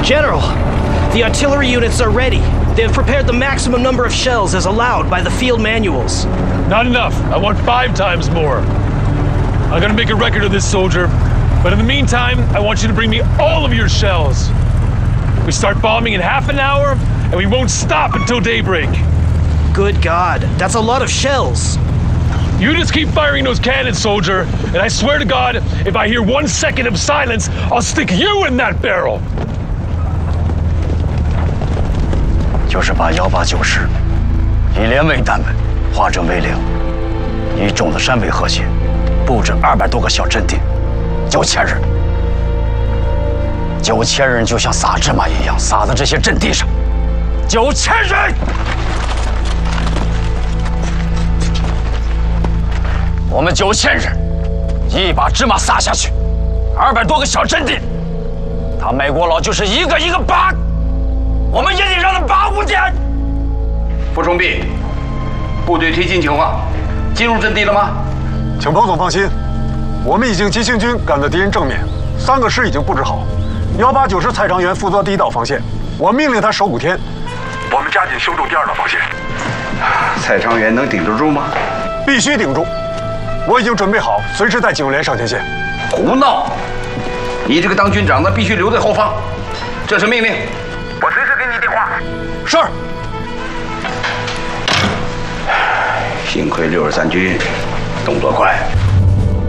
General, the artillery units are ready. They have prepared the maximum number of shells as allowed by the field manuals. Not enough. I want 5 times more. I'm gonna make a record of this, soldier. But in the meantime, I want you to bring me all of your shells. We start bombing in half an hour, and we won't stop until daybreak. Good God, that's a lot of shells. You just keep firing those cannons, soldier, and I swear to God, if I hear 1 second of silence, I'll stick you in that barrel. 就是把189师以连为单位，化整为零，以中子山为核心，布置200多个小阵地，9000人。9000人就像撒芝麻一样撒在这些阵地上，9000人。我们9000人，一把芝麻撒下去，200多个小阵地，他美国佬就是一个一个拔。 我们也得让他拔5天。 傅崇碧，部队推进情况，进入阵地了吗？ 请彭总放心，我们已经急行军赶到敌人正面，3个师已经布置好。189师蔡长元负责第1道防线，我命令他守5天。我们加紧修筑第2道防线。 蔡长元能顶得住吗？ 必须顶住！我已经准备好，随时带警卫连上前线。 胡闹！你这个当军长的必须留在后方，这是命令。 我随时给你电话。 是。 幸亏63军动作快。